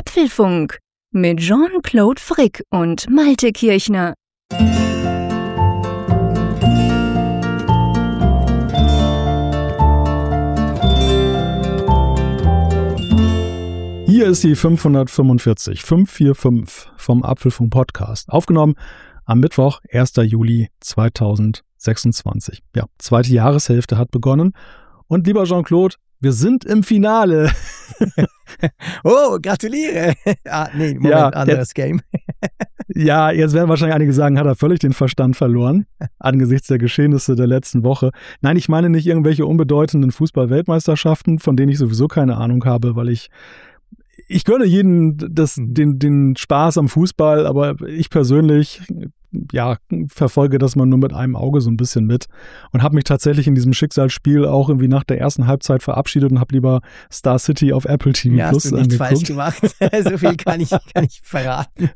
Apfelfunk mit Jean-Claude Frick und Malte Kirchner. Hier ist die 545 vom Apfelfunk Podcast. Aufgenommen am Mittwoch, 1. Juli 2026. Ja, zweite Jahreshälfte hat begonnen. Und lieber Jean-Claude, wir sind im Finale. Oh, gratuliere. Moment, ja, anderes Game. Ja, jetzt werden wahrscheinlich einige sagen, hat er völlig den Verstand verloren, angesichts der Geschehnisse der letzten Woche. Nein, ich meine nicht irgendwelche unbedeutenden Fußball-Weltmeisterschaften, von denen ich sowieso keine Ahnung habe, weil ich gönne jedem den Spaß am Fußball, aber ich persönlich verfolge das mal nur mit einem Auge so ein bisschen mit und habe mich tatsächlich in diesem Schicksalsspiel auch irgendwie nach der ersten Halbzeit verabschiedet und habe lieber Star City auf Apple TV Plus angeguckt. Hast du nicht falsch gemacht. So viel kann ich verraten.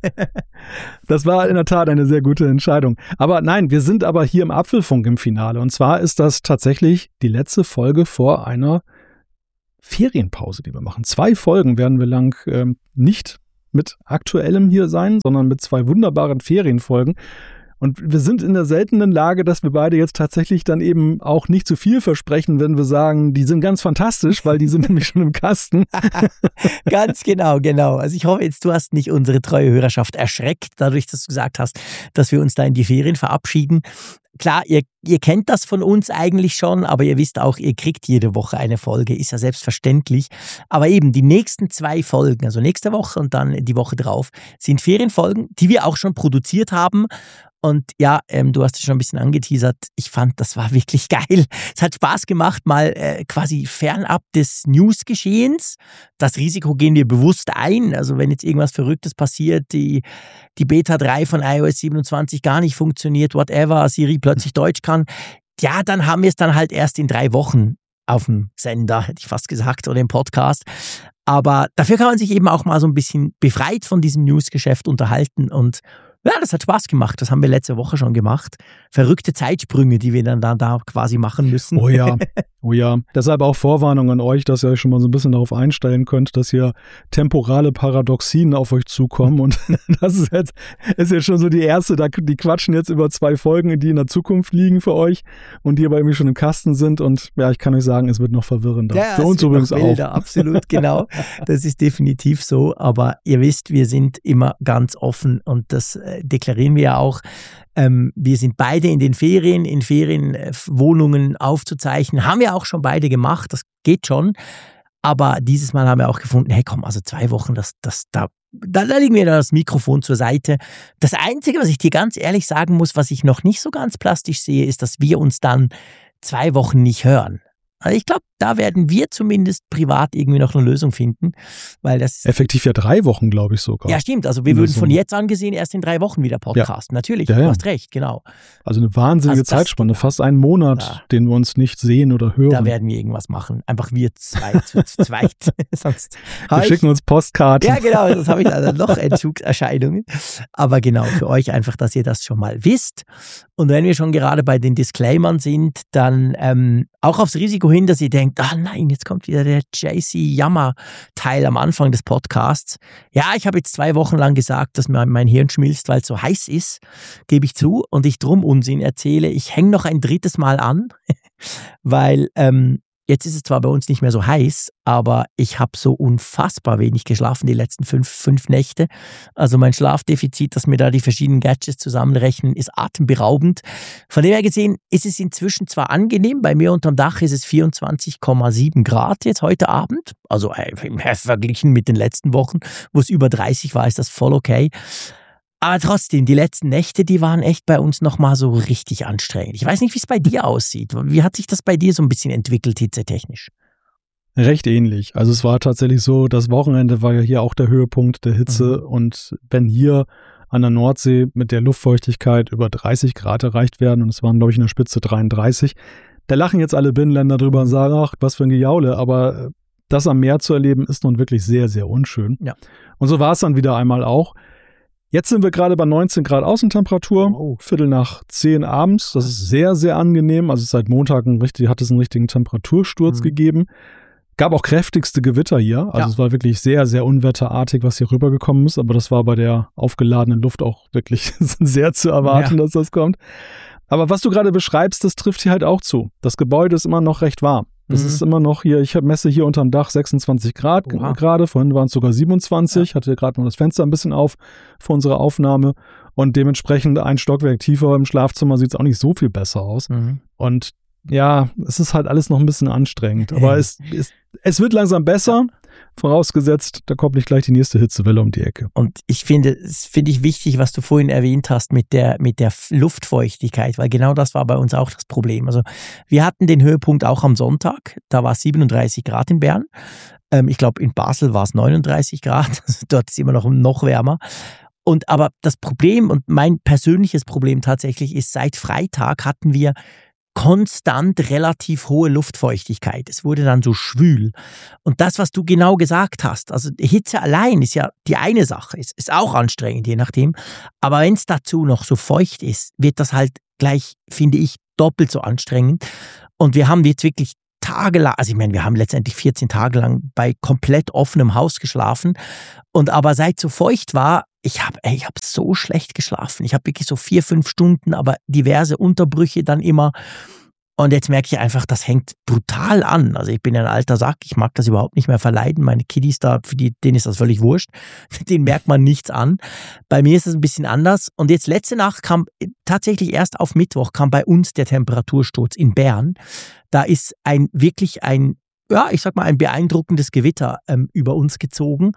Das war in der Tat eine sehr gute Entscheidung. Aber nein, wir sind aber hier im Apfelfunk im Finale. Und zwar ist das tatsächlich die letzte Folge vor einer Ferienpause, die wir machen. 2 Folgen werden wir lang nicht mit Aktuellem hier sein, sondern mit 2 wunderbaren Ferienfolgen. Und wir sind in der seltenen Lage, dass wir beide jetzt tatsächlich dann eben auch nicht zu viel versprechen, wenn wir sagen, die sind ganz fantastisch, weil die sind nämlich schon im Kasten. Ganz genau. Also ich hoffe jetzt, du hast nicht unsere treue Hörerschaft erschreckt, dadurch, dass du gesagt hast, dass wir uns da in die Ferien verabschieden. Klar, ihr kennt das von uns eigentlich schon, aber ihr wisst auch, ihr kriegt jede Woche eine Folge, ist ja selbstverständlich. Aber eben die nächsten 2 Folgen, also nächste Woche und dann die Woche drauf, sind Ferienfolgen, die wir auch schon produziert haben. Und ja, du hast es schon ein bisschen angeteasert. Ich fand, das war wirklich geil. Es hat Spaß gemacht, mal quasi fernab des Newsgeschehens. Das Risiko gehen wir bewusst ein. Also wenn jetzt irgendwas Verrücktes passiert, die Beta 3 von iOS 27 gar nicht funktioniert, whatever, Siri plötzlich Deutsch kann, ja, dann haben wir es dann halt erst in 3 Wochen auf dem Sender, hätte ich fast gesagt, oder im Podcast. Aber dafür kann man sich eben auch mal so ein bisschen befreit von diesem Newsgeschäft unterhalten und ja, das hat Spaß gemacht. Das haben wir letzte Woche schon gemacht. Verrückte Zeitsprünge, die wir dann da quasi machen müssen. Oh ja. Deshalb auch Vorwarnung an euch, dass ihr euch schon mal so ein bisschen darauf einstellen könnt, dass hier temporale Paradoxien auf euch zukommen. Und das ist jetzt schon so die erste, die quatschen jetzt über 2 Folgen, die in der Zukunft liegen für euch und die aber irgendwie schon im Kasten sind. Und ja, ich kann euch sagen, es wird noch verwirrender. Ja, für uns übrigens auch. Absolut, genau. Das ist definitiv so. Aber ihr wisst, wir sind immer ganz offen und das deklarieren wir ja auch. Wir sind beide in den Ferien, in Ferienwohnungen aufzuzeichnen. Haben wir auch schon beide gemacht, das geht schon. Aber dieses Mal haben wir auch gefunden, hey komm, also 2 Wochen, da legen wir das Mikrofon zur Seite. Das Einzige, was ich dir ganz ehrlich sagen muss, was ich noch nicht so ganz plastisch sehe, ist, dass wir uns dann 2 Wochen nicht hören. Also ich glaube, da werden wir zumindest privat irgendwie noch eine Lösung finden, weil das effektiv ja 3 Wochen, glaube ich sogar. Ja, stimmt. Also wir würden von jetzt an gesehen erst in 3 Wochen wieder podcasten. Ja. Natürlich, du hast recht, genau. Also eine wahnsinnige Zeitspanne, fast einen Monat, den wir uns nicht sehen oder hören. Da werden wir irgendwas machen. Einfach wir 2 zu zweit. Sonst wir schicken uns Postkarten. Ja, genau, sonst habe ich also noch Entzugserscheinungen. Aber genau, für euch einfach, dass ihr das schon mal wisst. Und wenn wir schon gerade bei den Disclaimern sind, dann auch aufs Risiko hin, dass ihr denkt, nein, jetzt kommt wieder der JC-Jammer-Teil am Anfang des Podcasts. Ja, ich habe jetzt 2 Wochen lang gesagt, dass mein Hirn schmilzt, weil es so heiß ist, gebe ich zu, und ich drum Unsinn erzähle. Ich hänge noch ein 3. Mal an, weil jetzt ist es zwar bei uns nicht mehr so heiß, aber ich habe so unfassbar wenig geschlafen die letzten 5 Nächte. Also mein Schlafdefizit, dass mir da die verschiedenen Gadgets zusammenrechnen, ist atemberaubend. Von dem her gesehen ist es inzwischen zwar angenehm, bei mir unterm Dach ist es 24,7 Grad jetzt heute Abend. Also verglichen mit den letzten Wochen, wo es über 30 war, ist das voll okay. Aber trotzdem, die letzten Nächte, die waren echt bei uns nochmal so richtig anstrengend. Ich weiß nicht, wie es bei dir aussieht. Wie hat sich das bei dir so ein bisschen entwickelt, hitzetechnisch? Recht ähnlich. Also es war tatsächlich so, das Wochenende war ja hier auch der Höhepunkt der Hitze. Und wenn hier an der Nordsee mit der Luftfeuchtigkeit über 30 Grad erreicht werden, und es waren, glaube ich, in der Spitze 33, da lachen jetzt alle Binnenländer drüber und sagen, ach, was für ein Gejaule. Aber das am Meer zu erleben, ist nun wirklich sehr, sehr unschön. Ja. Und so war es dann wieder einmal auch. Jetzt sind wir gerade bei 19 Grad Außentemperatur, 9:15 abends. Das ist sehr, sehr angenehm. Also seit Montag hat es einen richtigen Temperatursturz gegeben. Gab auch kräftigste Gewitter hier. Also es war wirklich sehr, sehr unwetterartig, was hier rübergekommen ist. Aber das war bei der aufgeladenen Luft auch wirklich sehr zu erwarten, dass das kommt. Aber was du gerade beschreibst, das trifft hier halt auch zu. Das Gebäude ist immer noch recht warm. Das ist immer noch hier, ich messe hier unterm Dach 26 Grad gerade. Vorhin waren es sogar 27. Hatte gerade noch das Fenster ein bisschen auf für unsere Aufnahme. Und dementsprechend ein Stockwerk tiefer im Schlafzimmer sieht es auch nicht so viel besser aus. Und ja, es ist halt alles noch ein bisschen anstrengend. Aber es wird langsam besser, vorausgesetzt, da kommt nicht gleich die nächste Hitzewelle um die Ecke. Und es finde ich wichtig, was du vorhin erwähnt hast mit der Luftfeuchtigkeit, weil genau das war bei uns auch das Problem. Also wir hatten den Höhepunkt auch am Sonntag, da war es 37 Grad in Bern. Ich glaube, in Basel war es 39 Grad, also dort ist es immer noch wärmer. Aber das Problem und mein persönliches Problem tatsächlich ist, seit Freitag hatten wir konstant relativ hohe Luftfeuchtigkeit. Es wurde dann so schwül. Und das, was du genau gesagt hast, also Hitze allein ist ja die eine Sache, ist auch anstrengend, je nachdem. Aber wenn es dazu noch so feucht ist, wird das halt gleich, finde ich, doppelt so anstrengend. Und wir haben jetzt wirklich tagelang, also ich meine, wir haben letztendlich 14 Tage lang bei komplett offenem Haus geschlafen. Aber seit es so feucht war, ich hab so schlecht geschlafen. Ich habe wirklich so 4-5 Stunden, aber diverse Unterbrüche dann immer. Und jetzt merke ich einfach, das hängt brutal an. Also ich bin ein alter Sack, ich mag das überhaupt nicht mehr verleiden. Meine Kiddies da, denen ist das völlig wurscht. Denen merkt man nichts an. Bei mir ist es ein bisschen anders. Und jetzt letzte Nacht kam tatsächlich erst auf Mittwoch kam bei uns der Temperatursturz in Bern. Da ist wirklich ein beeindruckendes Gewitter über uns gezogen.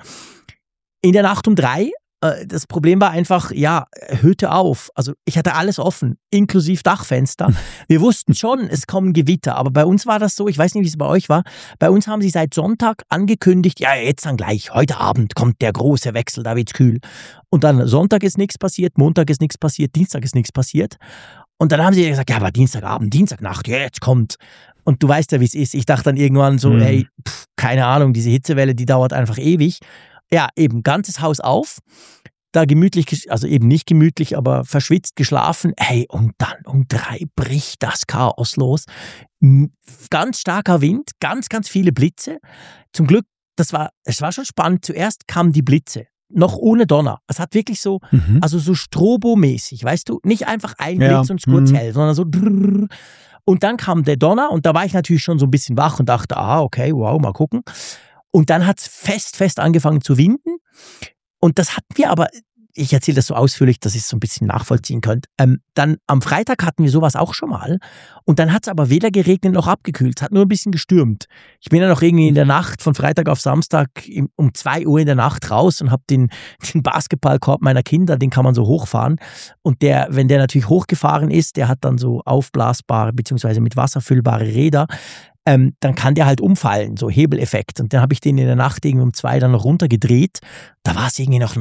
In der Nacht um 3. Das Problem war einfach, hörte auf. Also ich hatte alles offen, inklusive Dachfenster. Wir wussten schon, es kommen Gewitter, aber bei uns war das so, ich weiß nicht, wie es bei euch war, bei uns haben sie seit Sonntag angekündigt, ja, jetzt dann gleich, heute Abend kommt der große Wechsel, da wird's kühl. Und dann Sonntag ist nichts passiert, Montag ist nichts passiert, Dienstag ist nichts passiert. Und dann haben sie gesagt, ja, aber Dienstagabend, Dienstagnacht, ja, jetzt kommt. Und du weißt ja, wie es ist. Ich dachte dann irgendwann so, keine Ahnung, diese Hitzewelle, die dauert einfach ewig. Ja, eben, ganzes Haus auf, da gemütlich, also eben nicht gemütlich, aber verschwitzt geschlafen. Hey, und dann um 3 bricht das Chaos los. Ganz starker Wind, ganz, ganz viele Blitze. Zum Glück, es war schon spannend. Zuerst kamen die Blitze, noch ohne Donner. Es hat wirklich so, also so Strobo-mäßig, weißt du? Nicht einfach ein Blitz und kurz hell, sondern so drrrr. Und dann kam der Donner und da war ich natürlich schon so ein bisschen wach und dachte, okay, wow, mal gucken. Und dann hat es fest angefangen zu winden. Und das hatten wir aber, ich erzähle das so ausführlich, dass ihr es so ein bisschen nachvollziehen könnt. Dann am Freitag hatten wir sowas auch schon mal. Und dann hat es aber weder geregnet noch abgekühlt. Es hat nur ein bisschen gestürmt. Ich bin dann noch irgendwie in der Nacht von Freitag auf Samstag um 2 Uhr in der Nacht raus und habe den Basketballkorb meiner Kinder, den kann man so hochfahren. Und wenn der natürlich hochgefahren ist, der hat dann so aufblasbare bzw. mit Wasser füllbare Räder. Dann kann der halt umfallen, so Hebeleffekt. Und dann habe ich den in der Nacht irgendwie um 2 dann noch runtergedreht. Da war es irgendwie noch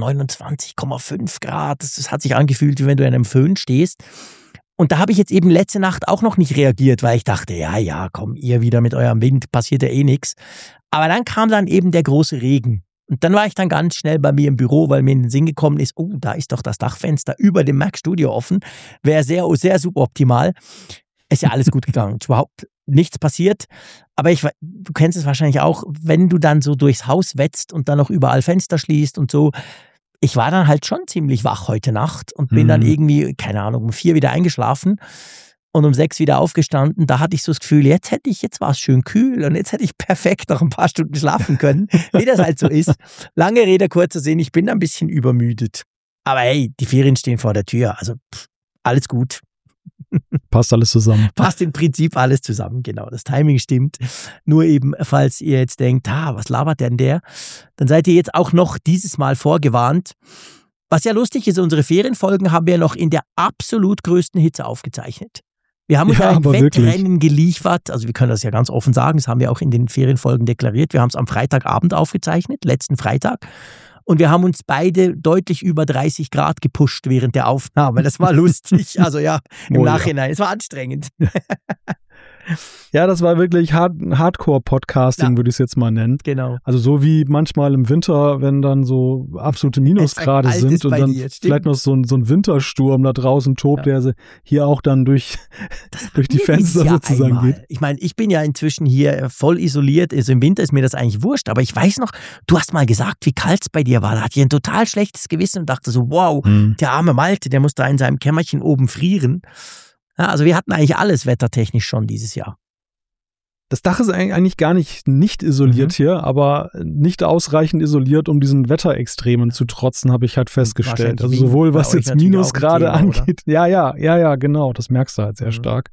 29,5 Grad. Das hat sich angefühlt, wie wenn du in einem Föhn stehst. Und da habe ich jetzt eben letzte Nacht auch noch nicht reagiert, weil ich dachte, ja, komm, ihr wieder mit eurem Wind, passiert ja eh nichts. Aber dann kam dann eben der große Regen. Und dann war ich dann ganz schnell bei mir im Büro, weil mir in den Sinn gekommen ist, da ist doch das Dachfenster über dem Mac Studio offen. Wäre sehr, sehr suboptimal. Ist ja alles gut gegangen. Überhaupt nichts passiert. Aber du kennst es wahrscheinlich auch, wenn du dann so durchs Haus wetzt und dann noch überall Fenster schließt und so. Ich war dann halt schon ziemlich wach heute Nacht und bin dann irgendwie, keine Ahnung, um 4 wieder eingeschlafen und um 6 wieder aufgestanden. Da hatte ich so das Gefühl, jetzt war es schön kühl und jetzt hätte ich perfekt noch ein paar Stunden schlafen können, wie das halt so ist. Lange Rede, kurzer Sinn, ich bin ein bisschen übermüdet. Aber hey, die Ferien stehen vor der Tür, also alles gut. Passt alles zusammen. Passt im Prinzip alles zusammen, genau. Das Timing stimmt. Nur eben, falls ihr jetzt denkt, was labert denn der? Dann seid ihr jetzt auch noch dieses Mal vorgewarnt. Was ja lustig ist, unsere Ferienfolgen haben wir noch in der absolut größten Hitze aufgezeichnet. Wir haben uns ein Wettrennen geliefert, also wir können das ja ganz offen sagen, das haben wir auch in den Ferienfolgen deklariert. Wir haben es am Freitagabend aufgezeichnet, letzten Freitag. Und wir haben uns beide deutlich über 30 Grad gepusht während der Aufnahme. Das war lustig. Also ja, im Nachhinein. Es war anstrengend. Ja, das war wirklich Hardcore-Podcasting, Ja. würde ich es jetzt mal nennen. Genau. Also so wie manchmal im Winter, wenn dann so absolute Minusgrade Es ist sind und bei dann dir, stimmt. vielleicht noch so ein Wintersturm da draußen tobt, Ja. der hier auch dann durch die Fenster sozusagen geht. Ich meine, ich bin ja inzwischen hier voll isoliert. Also im Winter ist mir das eigentlich wurscht. Aber ich weiß noch, du hast mal gesagt, wie kalt es bei dir war. Da hatte ich ein total schlechtes Gewissen und dachte so, wow, der arme Malte, der muss da in seinem Kämmerchen oben frieren. Ja, also wir hatten eigentlich alles wettertechnisch schon dieses Jahr. Das Dach ist eigentlich gar nicht isoliert hier, aber nicht ausreichend isoliert, um diesen Wetterextremen zu trotzen, habe ich halt festgestellt. Wahrscheinlich Also sowohl bei was euch jetzt natürlich Minusgrade auch ein Thema, angeht. Ja, genau. Das merkst du halt sehr stark.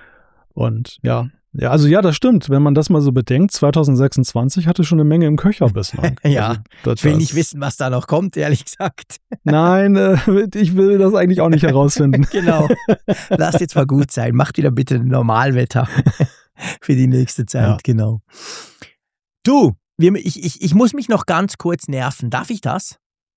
Und also das stimmt. Wenn man das mal so bedenkt, 2026 hatte schon eine Menge im Köcher bislang. Ja, also, ich will nicht wissen, was da noch kommt, ehrlich gesagt. Nein, ich will das eigentlich auch nicht herausfinden. Genau. Lasst jetzt mal gut sein. Macht wieder bitte Normalwetter für die nächste Zeit. Ja. Genau. Du, ich muss mich noch ganz kurz nerven. Darf ich das?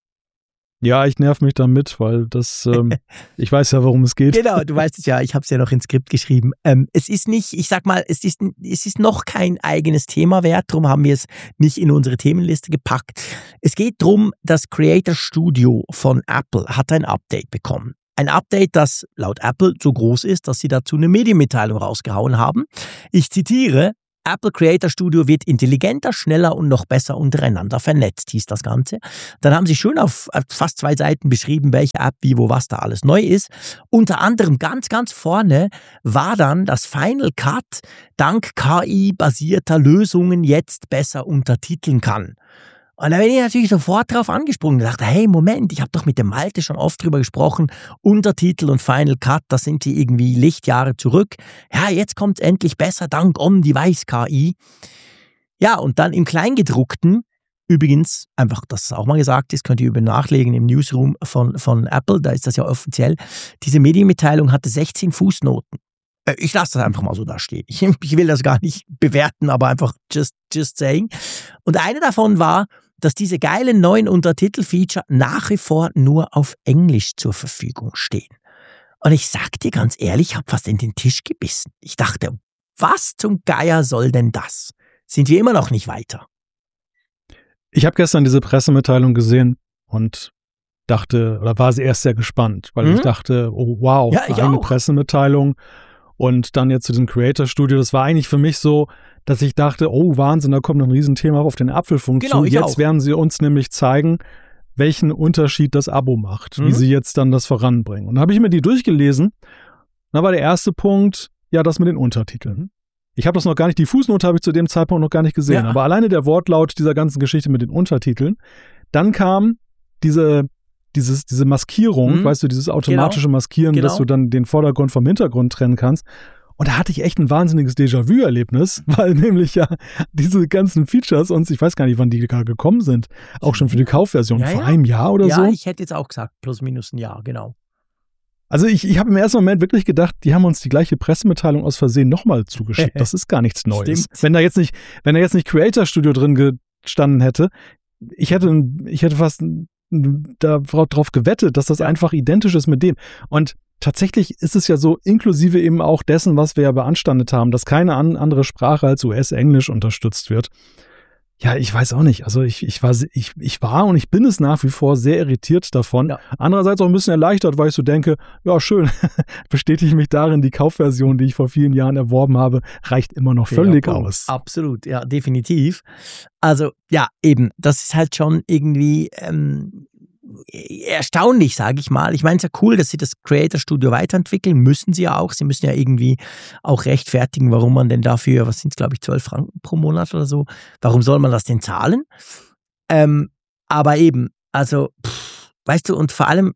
Ja, ich nerv mich damit, weil ich weiß ja, worum es geht. Genau, du weißt es ja, ich habe es ja noch ins Skript geschrieben. Es ist nicht, ich sag mal, es ist noch kein eigenes Thema wert, darum haben wir es nicht in unsere Themenliste gepackt. Es geht darum, das Creator Studio von Apple hat ein Update bekommen. Ein Update, das laut Apple so groß ist, dass sie dazu eine Medienmitteilung rausgehauen haben. Ich zitiere: Apple Creator Studio wird intelligenter, schneller und noch besser untereinander vernetzt, hieß das Ganze. Dann haben sie schön auf fast 2 Seiten beschrieben, welche App, wie, wo, was da alles neu ist. Unter anderem ganz, ganz vorne war dann das Final Cut dank KI-basierter Lösungen jetzt besser untertiteln kann. Und da bin ich natürlich sofort drauf angesprungen und dachte, hey, Moment, ich habe doch mit dem Malte schon oft drüber gesprochen, Untertitel und Final Cut, da sind die irgendwie Lichtjahre zurück. Ja, jetzt kommt es endlich besser, dank On-Device-KI. Ja, und dann im Kleingedruckten, übrigens, einfach, dass es auch mal gesagt ist, könnt ihr nachlegen im Newsroom von Apple, da ist das ja offiziell, diese Medienmitteilung hatte 16 Fußnoten. Ich lasse das einfach mal so da stehen. Ich will das gar nicht bewerten, aber einfach just saying. Und eine davon war, dass diese geilen neuen Untertitel-Feature nach wie vor nur auf Englisch zur Verfügung stehen. Und ich sag dir ganz ehrlich, ich habe fast in den Tisch gebissen. Ich dachte, was zum Geier soll denn das? Sind wir immer noch nicht weiter? Ich habe gestern diese Pressemitteilung gesehen und war erst sehr gespannt, weil ich dachte, oh wow, eine Pressemitteilung. Und dann jetzt zu diesem Creator Studio, das war eigentlich für mich so, dass ich dachte, oh Wahnsinn, da kommt noch ein Riesenthema auf den Apfelfunk zu. Jetzt werden sie uns nämlich zeigen, welchen Unterschied das Abo macht, wie sie jetzt dann das voranbringen. Und da habe ich mir die durchgelesen. Da war der erste Punkt, ja, das mit den Untertiteln. Ich habe das noch gar nicht, die Fußnote habe ich zu dem Zeitpunkt noch gar nicht gesehen, aber alleine der Wortlaut dieser ganzen Geschichte mit den Untertiteln. Dann kam diese Maskierung, weißt du, dieses automatische Maskieren, dass du dann den Vordergrund vom Hintergrund trennen kannst. Und da hatte ich echt ein wahnsinniges Déjà-vu-Erlebnis, weil nämlich ja diese ganzen Features uns, ich weiß gar nicht, wann die gerade gekommen sind, auch schon für die Kaufversion, vor einem Jahr oder so. Ja, ich hätte jetzt auch gesagt, plus minus ein Jahr, genau. Also ich habe im ersten Moment wirklich gedacht, die haben uns die gleiche Pressemitteilung aus Versehen nochmal zugeschickt. Das ist gar nichts Neues. Stimmt. Wenn da jetzt nicht Creator Studio drin gestanden hätte, ich hätte fast darauf gewettet, dass das einfach identisch ist mit dem. Und tatsächlich ist es ja so, inklusive eben auch dessen, was wir ja beanstandet haben, dass keine andere Sprache als US-Englisch unterstützt wird. Ja, ich weiß auch nicht. Also ich war und ich bin es nach wie vor sehr irritiert davon. Ja. Andererseits auch ein bisschen erleichtert, weil ich so denke, ja schön, bestätige mich darin, die Kaufversion, die ich vor vielen Jahren erworben habe, reicht immer noch völlig aus. Absolut, ja, definitiv. Also ja, eben, das ist halt schon irgendwie erstaunlich, sage ich mal. Ich meine, es ist ja cool, dass sie das Creator Studio weiterentwickeln, müssen sie ja auch. Sie müssen ja irgendwie auch rechtfertigen, warum man denn dafür, was sind es, glaube ich, 12 Franken pro Monat oder so, warum soll man das denn zahlen? Aber eben, also, weißt du, und vor allem,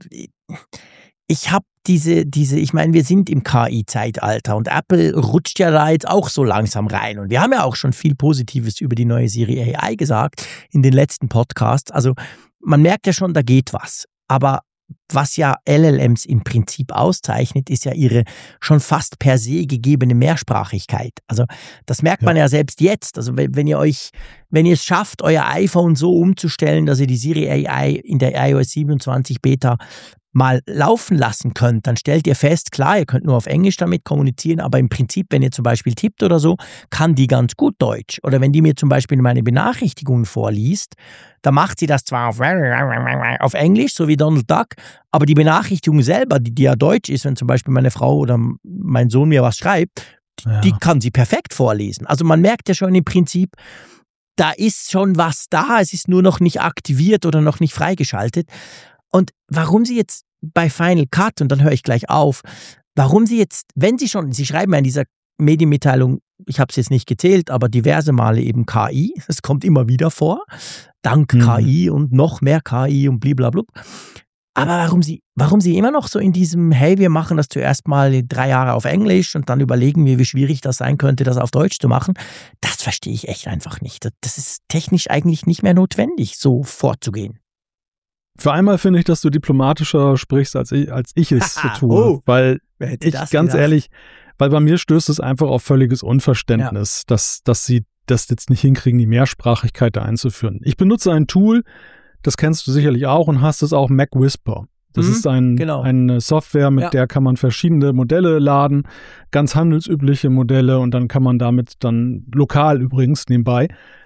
ich habe ich meine, wir sind im KI-Zeitalter und Apple rutscht ja da jetzt auch so langsam rein. Und wir haben ja auch schon viel Positives über die neue Siri AI gesagt in den letzten Podcasts. Also man merkt ja schon, da geht was. Aber was ja LLMs im Prinzip auszeichnet, ist ja ihre schon fast per se gegebene Mehrsprachigkeit. Also das merkt man ja selbst jetzt. Also wenn ihr es schafft, euer iPhone so umzustellen, dass ihr die Siri AI in der iOS 27 Beta mal laufen lassen könnt, dann stellt ihr fest, klar, ihr könnt nur auf Englisch damit kommunizieren, aber im Prinzip, wenn ihr zum Beispiel tippt oder so, kann die ganz gut Deutsch. Oder wenn die mir zum Beispiel meine Benachrichtigungen vorliest, dann macht sie das zwar auf Englisch, so wie Donald Duck, aber die Benachrichtigung selber, die ja Deutsch ist, wenn zum Beispiel meine Frau oder mein Sohn mir was schreibt, die kann sie perfekt vorlesen. Also man merkt ja schon im Prinzip, da ist schon was da, es ist nur noch nicht aktiviert oder noch nicht freigeschaltet. Und warum sie jetzt bei Final Cut, und dann höre ich gleich auf, warum sie jetzt, wenn sie schreiben ja in dieser Medienmitteilung, ich habe es jetzt nicht gezählt, aber diverse Male eben KI, es kommt immer wieder vor, dank KI und noch mehr KI und blablabla. Aber warum sie immer noch so in diesem, hey, wir machen das zuerst mal 3 Jahre auf Englisch und dann überlegen wir, wie schwierig das sein könnte, das auf Deutsch zu machen, das verstehe ich echt einfach nicht. Das ist technisch eigentlich nicht mehr notwendig, so vorzugehen. Für einmal finde ich, dass du diplomatischer sprichst, als ich es tue. Weil ich ganz ehrlich, weil bei mir stößt es einfach auf völliges Unverständnis, dass sie das jetzt nicht hinkriegen, die Mehrsprachigkeit da einzuführen. Ich benutze ein Tool, das kennst du sicherlich auch und hast es auch, Mac Whisper. Das ist eine Software, mit der kann man verschiedene Modelle laden, ganz handelsübliche Modelle, und dann kann man damit dann lokal übrigens nebenbei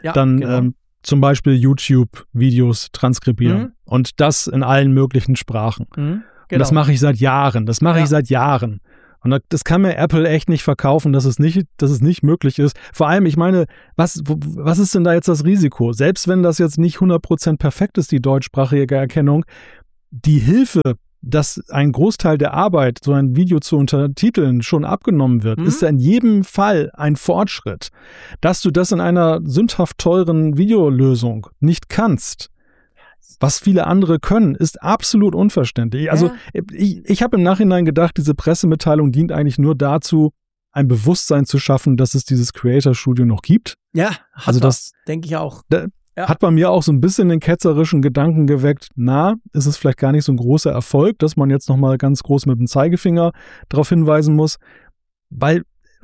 zum Beispiel YouTube-Videos transkribieren. Und das in allen möglichen Sprachen. Und das mache ich seit Jahren. Und das kann mir Apple echt nicht verkaufen, dass es nicht möglich ist. Vor allem, ich meine, was ist denn da jetzt das Risiko? Selbst wenn das jetzt nicht 100% perfekt ist, die deutschsprachige Erkennung, die Hilfe, dass ein Großteil der Arbeit, so ein Video zu untertiteln, schon abgenommen wird, ist ja in jedem Fall ein Fortschritt. Dass du das in einer sündhaft teuren Videolösung nicht kannst, was viele andere können, ist absolut unverständlich. Also ich habe im Nachhinein gedacht, diese Pressemitteilung dient eigentlich nur dazu, ein Bewusstsein zu schaffen, dass es dieses Creator Studio noch gibt. Ja, also das denke ich auch. Hat bei mir auch so ein bisschen den ketzerischen Gedanken geweckt, ist es vielleicht gar nicht so ein großer Erfolg, dass man jetzt nochmal ganz groß mit dem Zeigefinger darauf hinweisen muss, weil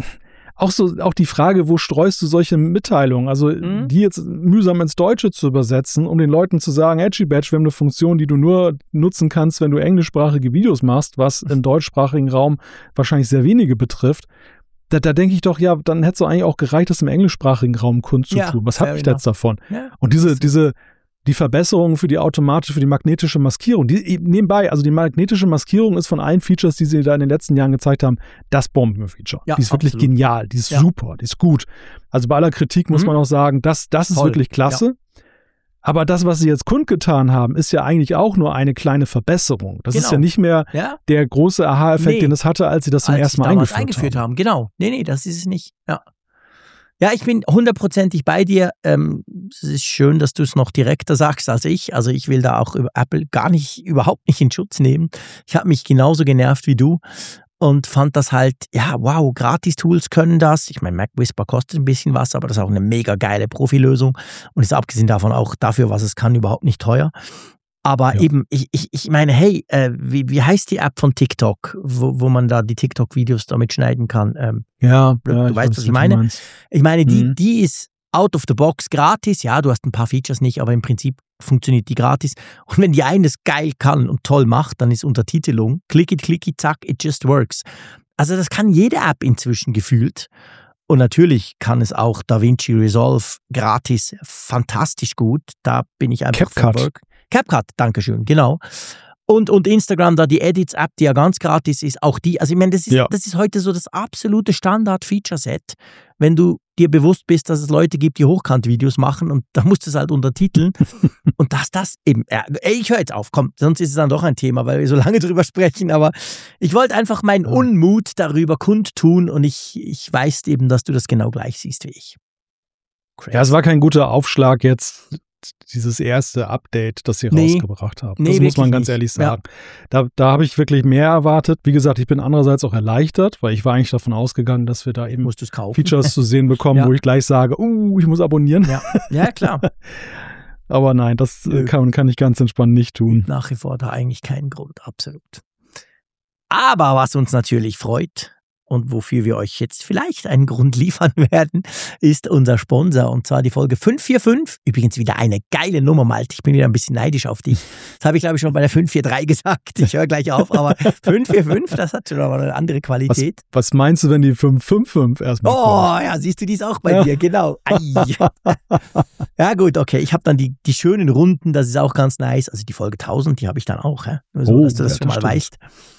auch die Frage, wo streust du solche Mitteilungen, also die jetzt mühsam ins Deutsche zu übersetzen, um den Leuten zu sagen, Edgy Badge, wir haben eine Funktion, die du nur nutzen kannst, wenn du englischsprachige Videos machst, was im deutschsprachigen Raum wahrscheinlich sehr wenige betrifft. Da denke ich doch, ja, dann hätte es doch eigentlich auch gereicht, das im englischsprachigen Raum kundzutun. Was habe ich jetzt davon? Ja, und die Verbesserungen für die magnetische Maskierung, nebenbei, also die magnetische Maskierung ist von allen Features, die sie da in den letzten Jahren gezeigt haben, das Bombenfeature. Ja, die ist wirklich genial, die ist super, die ist gut. Also bei aller Kritik muss man auch sagen, das ist wirklich klasse. Ja. Aber das, was sie jetzt kundgetan haben, ist ja eigentlich auch nur eine kleine Verbesserung. Das ist ja nicht mehr der große Aha-Effekt, den es hatte, als sie das zum ersten Mal eingeführt haben. Genau. Nee, das ist es nicht. Ja, ich bin 100%ig bei dir. Es ist schön, dass du es noch direkter sagst als ich. Also ich will da auch über Apple überhaupt nicht in Schutz nehmen. Ich habe mich genauso genervt wie du und fand das halt, wow, Gratis-Tools können das. Ich meine, Mac Whisper kostet ein bisschen was, aber das ist auch eine mega geile Profilösung und ist abgesehen davon auch dafür, was es kann, überhaupt nicht teuer. Aber eben, ich meine, hey, wie heißt die App von TikTok, wo man da die TikTok-Videos damit schneiden kann? Du weißt, was ich meine? Ich meine, die ist out of the box gratis. Ja, du hast ein paar Features nicht, aber im Prinzip funktioniert die gratis. Und wenn die eines geil kann und toll macht, dann ist Untertitelung, click it, zack, it just works. Also das kann jede App inzwischen gefühlt. Und natürlich kann es auch DaVinci Resolve gratis fantastisch gut. Da bin ich einfach CapCut, dankeschön, genau. Und Instagram, da die Edits-App, die ja ganz gratis ist, auch die, also ich meine, das ist heute so das absolute Standard-Feature-Set, wenn du dir bewusst bist, dass es Leute gibt, die Hochkant-Videos machen und da musst du es halt untertiteln und das eben, ich höre jetzt auf, komm, sonst ist es dann doch ein Thema, weil wir so lange drüber sprechen, aber ich wollte einfach meinen Unmut darüber kundtun und ich weiß eben, dass du das genau gleich siehst wie ich. Crazy. Ja, es war kein guter Aufschlag jetzt, dieses erste Update, das sie rausgebracht haben. Das muss man ganz ehrlich sagen. Ja. Da habe ich wirklich mehr erwartet. Wie gesagt, ich bin andererseits auch erleichtert, weil ich war eigentlich davon ausgegangen, dass wir da eben Features zu sehen bekommen, wo ich gleich sage, ich muss abonnieren. Ja klar. Aber nein, das kann ich ganz entspannt nicht tun. Nach wie vor da eigentlich keinen Grund, absolut. Aber was uns natürlich freut und wofür wir euch jetzt vielleicht einen Grund liefern werden, ist unser Sponsor, und zwar die Folge 545. Übrigens wieder eine geile Nummer, Malte. Ich bin wieder ein bisschen neidisch auf dich. Das habe ich, glaube ich, schon bei der 543 gesagt. Ich höre gleich auf, aber 545, das hat schon mal eine andere Qualität. Was meinst du, wenn die 555 erstmal kommt? Oh, ja, siehst du, die ist auch bei dir, genau. Ja gut, okay, ich habe dann die schönen Runden, das ist auch ganz nice. Also die Folge 1000, die habe ich dann auch, nur so, dass du das schon mal weißt.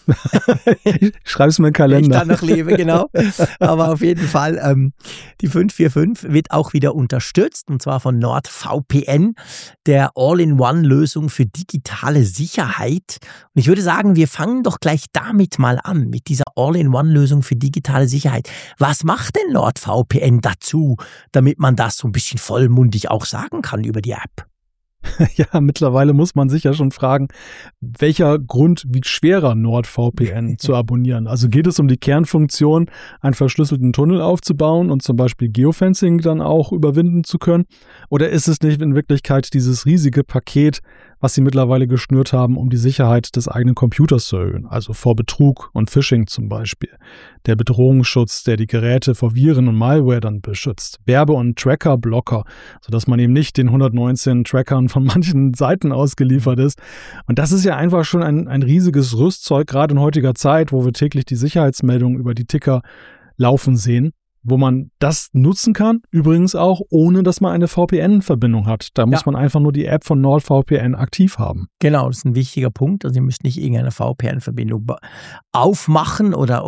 Schreib's mir in den Kalender. Ich dann noch lebe, genau. Aber auf jeden Fall, die 545 wird auch wieder unterstützt, und zwar von NordVPN, der All-in-One-Lösung für digitale Sicherheit. Und ich würde sagen, wir fangen doch gleich damit mal an, mit dieser All-in-One-Lösung für digitale Sicherheit. Was macht denn NordVPN dazu, damit man das so ein bisschen vollmundig auch sagen kann über die App? Ja, mittlerweile muss man sich ja schon fragen, welcher Grund wiegt schwerer, NordVPN zu abonnieren? Also geht es um die Kernfunktion, einen verschlüsselten Tunnel aufzubauen und zum Beispiel Geofencing dann auch überwinden zu können? Oder ist es nicht in Wirklichkeit dieses riesige Paket, was sie mittlerweile geschnürt haben, um die Sicherheit des eigenen Computers zu erhöhen? Also vor Betrug und Phishing zum Beispiel. Der Bedrohungsschutz, der die Geräte vor Viren und Malware dann beschützt. Werbe- und Tracker-Blocker, sodass man eben nicht den 119 Trackern von manchen Seiten ausgeliefert ist. Und das ist ja einfach schon ein riesiges Rüstzeug, gerade in heutiger Zeit, wo wir täglich die Sicherheitsmeldungen über die Ticker laufen sehen, wo man das nutzen kann, übrigens auch, ohne dass man eine VPN-Verbindung hat. Da muss man einfach nur die App von NordVPN aktiv haben. Genau, das ist ein wichtiger Punkt. Also ihr müsst nicht irgendeine VPN-Verbindung aufmachen oder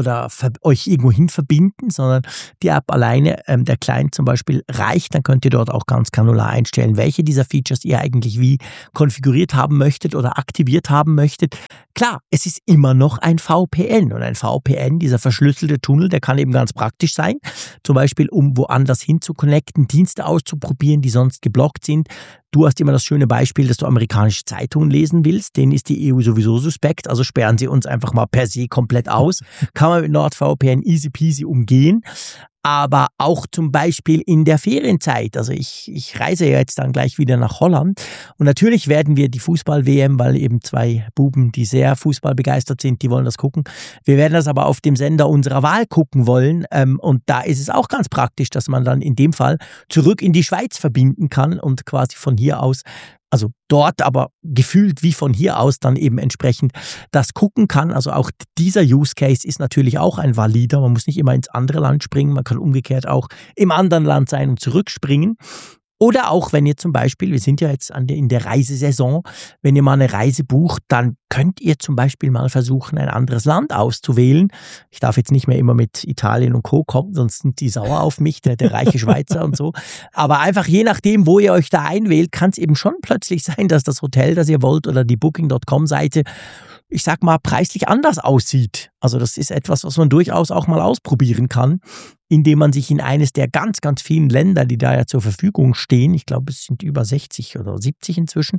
euch irgendwo hin verbinden, sondern die App alleine, der Client zum Beispiel, reicht. Dann könnt ihr dort auch ganz granular einstellen, welche dieser Features ihr eigentlich wie konfiguriert haben möchtet oder aktiviert haben möchtet. Klar, es ist immer noch ein VPN, und ein VPN, dieser verschlüsselte Tunnel, der kann eben ganz praktisch sein, zum Beispiel um woanders hin zu connecten, Dienste auszuprobieren, die sonst geblockt sind. Du hast immer das schöne Beispiel, dass du amerikanische Zeitungen lesen willst, denen ist die EU sowieso suspekt, also sperren sie uns einfach mal per se komplett aus. Kann man mit NordVPN easy peasy umgehen. Aber auch zum Beispiel in der Ferienzeit. Also ich reise ja jetzt dann gleich wieder nach Holland, und natürlich werden wir die Fußball-WM, weil eben zwei Buben, die sehr fußballbegeistert sind, die wollen das gucken. Wir werden das aber auf dem Sender unserer Wahl gucken wollen, und da ist es auch ganz praktisch, dass man dann in dem Fall zurück in die Schweiz verbinden kann und quasi von hier aus, also dort aber gefühlt wie von hier aus dann eben entsprechend das gucken kann. Also auch dieser Use Case ist natürlich auch ein valider. Man muss nicht immer ins andere Land springen. Man kann umgekehrt auch im anderen Land sein und zurückspringen. Oder auch, wenn ihr zum Beispiel, wir sind ja jetzt in der Reisesaison, wenn ihr mal eine Reise bucht, dann könnt ihr zum Beispiel mal versuchen, ein anderes Land auszuwählen. Ich darf jetzt nicht mehr immer mit Italien und Co. kommen, sonst sind die sauer auf mich, der reiche Schweizer und so. Aber einfach je nachdem, wo ihr euch da einwählt, kann es eben schon plötzlich sein, dass das Hotel, das ihr wollt, oder die Booking.com-Seite, ich sag mal, preislich anders aussieht. Also das ist etwas, was man durchaus auch mal ausprobieren kann, indem man sich in eines der ganz, ganz vielen Länder, die da ja zur Verfügung stehen, ich glaube, es sind über 60 oder 70 inzwischen,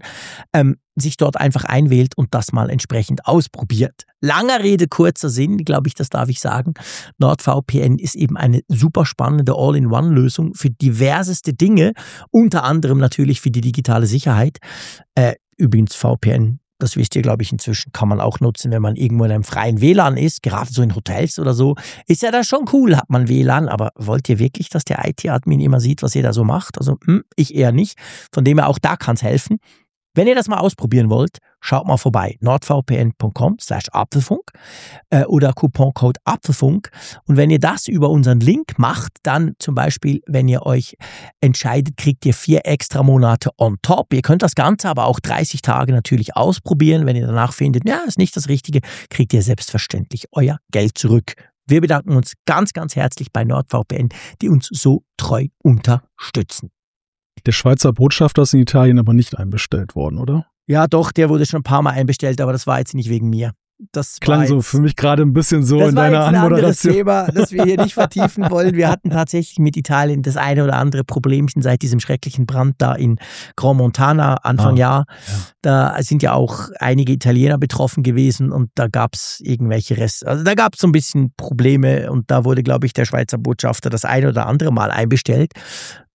sich dort einfach einwählt und das mal entsprechend ausprobiert. Langer Rede, kurzer Sinn, glaube ich, das darf ich sagen. NordVPN ist eben eine super spannende All-in-One-Lösung für diverseste Dinge, unter anderem natürlich für die digitale Sicherheit. Übrigens VPN, das wisst ihr, glaube ich, inzwischen kann man auch nutzen, wenn man irgendwo in einem freien WLAN ist, gerade so in Hotels oder so. Ist ja da schon cool, hat man WLAN, aber wollt ihr wirklich, dass der IT-Admin immer sieht, was ihr da so macht? Also ich eher nicht. Von dem her auch da kann es helfen. Wenn ihr das mal ausprobieren wollt, schaut mal vorbei. nordvpn.com/Apfelfunk oder Couponcode Apfelfunk. Und wenn ihr das über unseren Link macht, dann zum Beispiel, wenn ihr euch entscheidet, kriegt ihr 4 extra Monate on top. Ihr könnt das Ganze aber auch 30 Tage natürlich ausprobieren. Wenn ihr danach findet, ja, ist nicht das Richtige, kriegt ihr selbstverständlich euer Geld zurück. Wir bedanken uns ganz, ganz herzlich bei NordVPN, die uns so treu unterstützen. Der Schweizer Botschafter ist in Italien aber nicht einbestellt worden, oder? Ja, doch, der wurde schon ein paar Mal einbestellt, aber das war jetzt nicht wegen mir. Das klang so für mich gerade ein bisschen so in deiner Anmoderation. Das war jetzt ein anderes Thema, das wir hier nicht vertiefen wollen. Wir hatten tatsächlich mit Italien das eine oder andere Problemchen seit diesem schrecklichen Brand da in Grand Montana Anfang Jahr. Ja. Da sind ja auch einige Italiener betroffen gewesen, und da gab es irgendwelche also da gab es so ein bisschen Probleme, und da wurde, glaube ich, der Schweizer Botschafter das eine oder andere Mal einbestellt.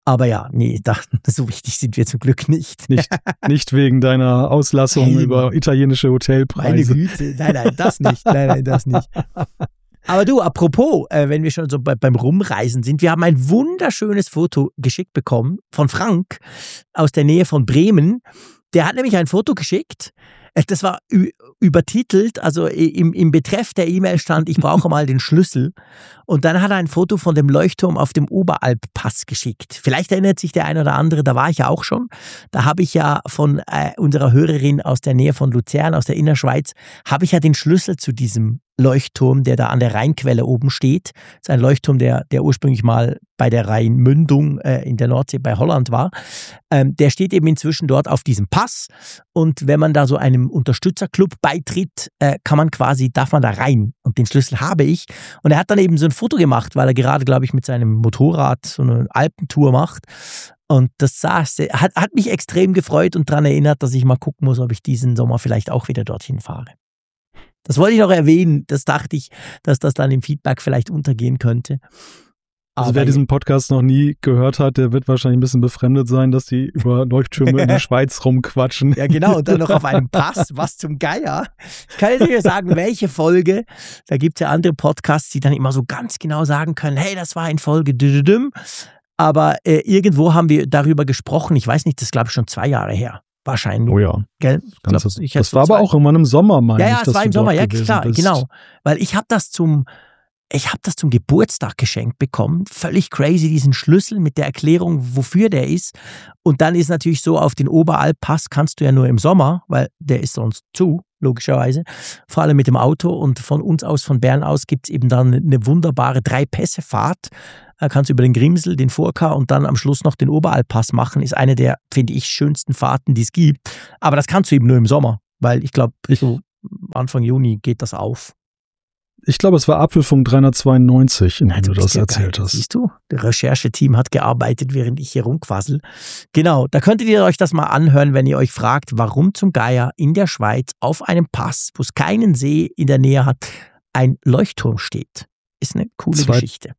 Aber ja, nee, so wichtig sind wir zum Glück nicht. Nicht wegen deiner Auslassung über italienische Hotelpreise. Meine Güte, nein, das nicht. Nein, das nicht. Aber du, apropos, wenn wir schon so beim Rumreisen sind, wir haben ein wunderschönes Foto geschickt bekommen von Frank aus der Nähe von Bremen. Der hat nämlich ein Foto geschickt, das war übertitelt, also im Betreff der E-Mail stand, ich brauche mal den Schlüssel. Und dann hat er ein Foto von dem Leuchtturm auf dem Oberalp-Pass geschickt. Vielleicht erinnert sich der ein oder andere, da war ich ja auch schon. Da habe ich ja von unserer Hörerin aus der Nähe von Luzern, aus der Innerschweiz, habe ich ja den Schlüssel zu diesem Leuchtturm, der da an der Rheinquelle oben steht. Das ist ein Leuchtturm, der ursprünglich mal bei der Rheinmündung in der Nordsee bei Holland war. Der steht eben inzwischen dort auf diesem Pass. Und wenn man da so einem Unterstützerclub beitritt, darf man da rein. Und den Schlüssel habe ich. Und er hat dann eben so ein Foto gemacht, weil er gerade, glaube ich, mit seinem Motorrad so eine Alpentour macht. Und das hat mich extrem gefreut und daran erinnert, dass ich mal gucken muss, ob ich diesen Sommer vielleicht auch wieder dorthin fahre. Das wollte ich noch erwähnen. Das dachte ich, dass das dann im Feedback vielleicht untergehen könnte. Also wer diesen Podcast noch nie gehört hat, der wird wahrscheinlich ein bisschen befremdet sein, dass die über Leuchttürme in der Schweiz rumquatschen. Ja genau, und dann noch auf einem Pass, was zum Geier. Ich kann jetzt nicht mehr sagen, welche Folge. Da gibt es ja andere Podcasts, die dann immer so ganz genau sagen können, hey, das war in Folge düdüdüm. Aber irgendwo haben wir darüber gesprochen, ich weiß nicht, das ist glaube ich schon 2 Jahre her. Wahrscheinlich. Oh ja. Gell? Das war aber auch immer im Sommer, meine ich. Ja, es war im Sommer, ja klar, genau. Weil ich habe das zum Geburtstag geschenkt bekommen. Völlig crazy, diesen Schlüssel mit der Erklärung, wofür der ist. Und dann ist natürlich so, auf den Oberalp-Pass kannst du ja nur im Sommer, weil der ist sonst zu, logischerweise. Vor allem mit dem Auto. Und von uns aus, von Bern aus, gibt es eben dann eine wunderbare 3-Pässe-Fahrt. Da kannst du über den Grimsel, den Furka und dann am Schluss noch den Oberalp-Pass machen. Ist eine der, finde ich, schönsten Fahrten, die es gibt. Aber das kannst du eben nur im Sommer, weil ich glaube, so Anfang Juni geht das auf. Ich glaube, es war Apfelfunk 392, in dem du das erzählt hast. Siehst du, das Rechercheteam hat gearbeitet, während ich hier rumquassel. Genau, da könntet ihr euch das mal anhören, wenn ihr euch fragt, warum zum Geier in der Schweiz auf einem Pass, wo es keinen See in der Nähe hat, ein Leuchtturm steht. Ist eine coole Geschichte.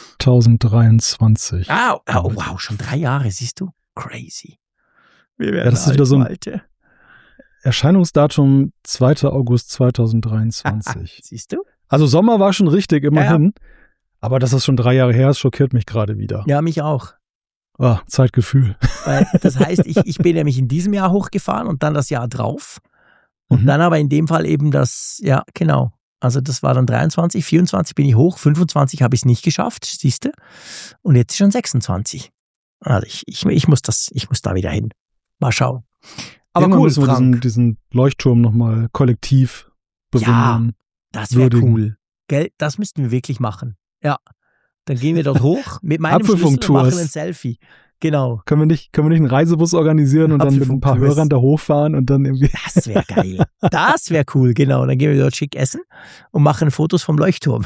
2023. Wow, schon 3 Jahre, siehst du? Crazy. Wir werden das ist wieder so ein Erscheinungsdatum 2. August 2023. Siehst du? Also Sommer war schon richtig, immerhin. Ja. Aber dass das schon 3 Jahre her ist, schockiert mich gerade wieder. Ja, mich auch. Zeitgefühl. Weil das heißt, ich bin nämlich in diesem Jahr hochgefahren und dann das Jahr drauf. Und dann aber in dem Fall eben ja, genau. Also das war dann 23, 24 bin ich hoch, 25 habe ich es nicht geschafft, siehst du? Und jetzt schon 26. Also ich muss da wieder hin. Mal schauen. Aber irgendwann cool, müssen wir Frank. diesen Leuchtturm nochmal kollektiv bewundern. Ja, das wäre cool. Gell? Das müssten wir wirklich machen. Ja. Dann gehen wir dort hoch mit meinem Schlüssel und machen ein Selfie. Genau. Können wir nicht einen Reisebus organisieren und dann mit ein paar Hörern da hochfahren und dann irgendwie. Das wäre geil. Das wäre cool, genau. Dann gehen wir dort schick essen und machen Fotos vom Leuchtturm.